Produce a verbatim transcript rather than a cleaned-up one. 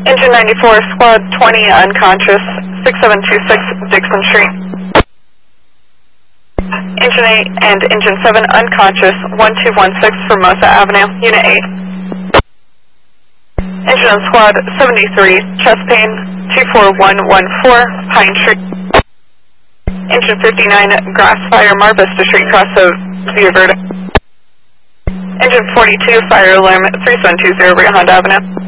Engine ninety-four, squad twenty, unconscious, six seven two six Dixon Street. Engine eight and Engine seven, unconscious, one two one six Formosa Avenue, Unit eight. Engine and squad seventy-three, chest pain, two four one one four Pine Street. Engine fifty-nine, grass fire, Mar Vista Street, cross of Via Verde. Engine forty-two, fire alarm, three seven two zero Rio Honda Avenue.